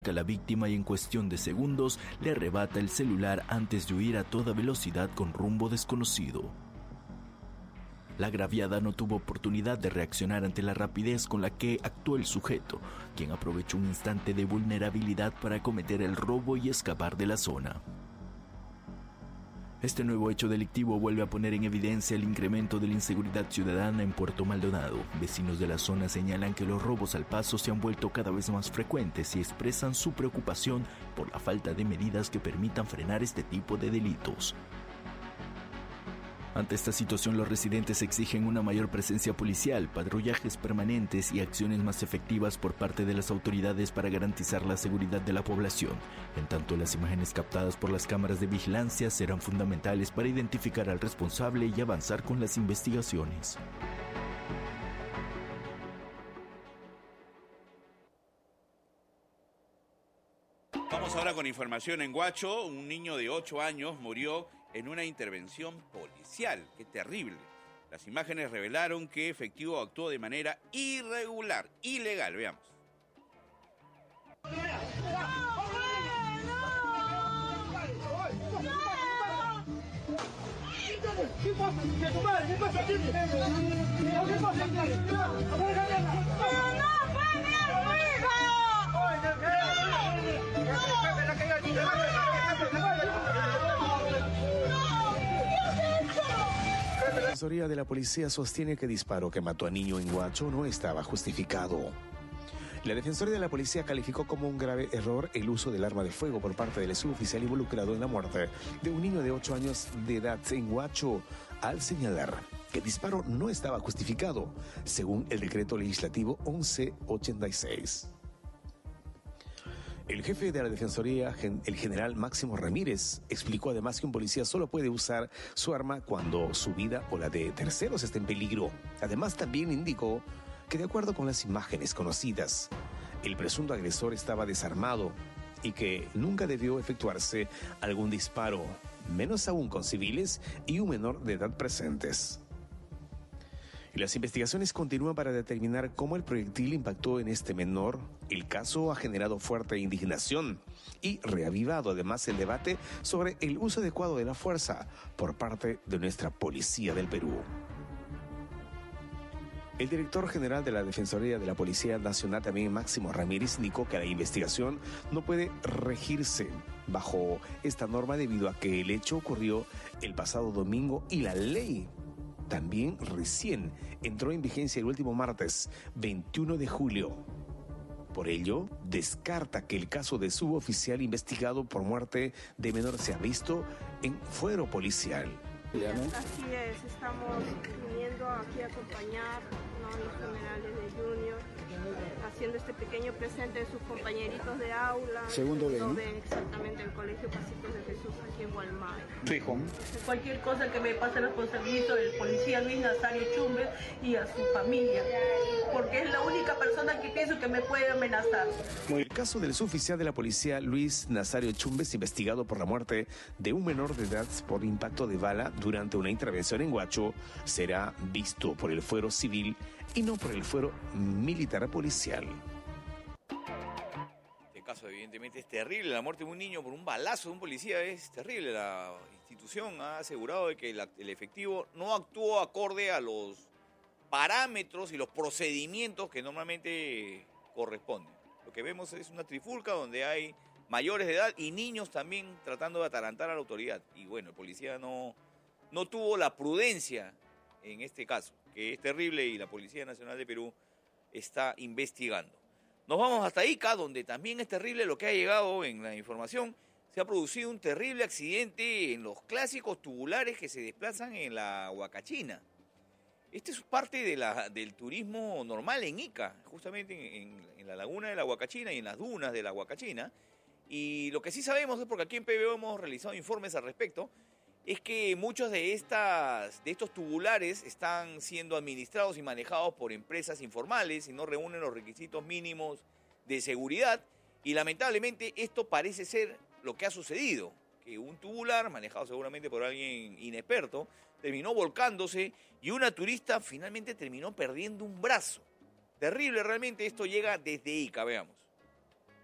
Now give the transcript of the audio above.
a la víctima y en cuestión de segundos le arrebata el celular antes de huir a toda velocidad con rumbo desconocido. La agraviada no tuvo oportunidad de reaccionar ante la rapidez con la que actuó el sujeto, quien aprovechó un instante de vulnerabilidad para cometer el robo y escapar de la zona. Este nuevo hecho delictivo vuelve a poner en evidencia el incremento de la inseguridad ciudadana en Puerto Maldonado. Vecinos de la zona señalan que los robos al paso se han vuelto cada vez más frecuentes y expresan su preocupación por la falta de medidas que permitan frenar este tipo de delitos. Ante esta situación, los residentes exigen una mayor presencia policial, patrullajes permanentes y acciones más efectivas por parte de las autoridades para garantizar la seguridad de la población. En tanto, las imágenes captadas por las cámaras de vigilancia serán fundamentales para identificar al responsable y avanzar con las investigaciones. Vamos ahora con información en Huacho. Un niño de 8 años murió en una intervención policial. ¡Qué terrible! Las imágenes revelaron que efectivo actuó de manera irregular, ilegal. Veamos. La Defensoría de la Policía sostiene que el disparo que mató a niño en Huacho no estaba justificado. La Defensoría de la Policía calificó como un grave error el uso del arma de fuego por parte del suboficial involucrado en la muerte de un niño de 8 años de edad en Huacho, al señalar que el disparo no estaba justificado, según el decreto legislativo 1186. El jefe de la Defensoría, el general Máximo Ramírez, explicó además que un policía solo puede usar su arma cuando su vida o la de terceros está en peligro. Además, también indicó que de acuerdo con las imágenes conocidas, el presunto agresor estaba desarmado y que nunca debió efectuarse algún disparo, menos aún con civiles y un menor de edad presentes. Y las investigaciones continúan para determinar cómo el proyectil impactó en este menor. El caso ha generado fuerte indignación y reavivado además el debate sobre el uso adecuado de la fuerza por parte de nuestra Policía del Perú. El director general de la Defensoría de la Policía Nacional, también Máximo Ramírez, indicó que la investigación no puede regirse bajo esta norma debido a que el hecho ocurrió el pasado domingo y la ley también recién entró en vigencia el último martes, 21 de julio. Por ello, descarta que el caso de suboficial investigado por muerte de menor sea visto en fuero policial. Así es, estamos viniendo aquí a acompañar los funerales de Junior, haciendo este pequeño presente de sus compañeritos de aula. Segundo B, ¿no? Exactamente, el Colegio Pasitos de Jesús aquí en Gualmay. ¿Tu hijo? Cualquier cosa que me pase responsabilizo del policía Luis Nazario Chumbes y a su familia, porque es la única persona que pienso que me puede amenazar. El caso del suboficial de la policía Luis Nazario Chumbes, investigado por la muerte de un menor de edad por impacto de bala durante una intervención en Huacho, será visto por el fuero civil y no por el fuero militar policial. Este caso evidentemente es terrible. La muerte de un niño por un balazo de un policía es terrible. La institución ha asegurado de que el efectivo no actuó acorde a los parámetros y los procedimientos que normalmente corresponden. Lo que vemos es una trifulca donde hay mayores de edad y niños también tratando de atarantar a la autoridad. Y bueno, el policía no tuvo la prudencia en este caso, que es terrible, y la Policía Nacional de Perú está investigando. Nos vamos hasta Ica, donde también es terrible lo que ha llegado en la información. Se ha producido un terrible accidente en los clásicos tubulares que se desplazan en la Huacachina. Este es parte del turismo normal en Ica, justamente en la laguna de la Huacachina y en las dunas de la Huacachina. Y lo que sí sabemos es, porque aquí en PBO hemos realizado informes al respecto, es que muchos de estos tubulares están siendo administrados y manejados por empresas informales y no reúnen los requisitos mínimos de seguridad. Y lamentablemente esto parece ser lo que ha sucedido, que un tubular, manejado seguramente por alguien inexperto, terminó volcándose y una turista finalmente terminó perdiendo un brazo. Terrible realmente, esto llega desde Ica, veamos.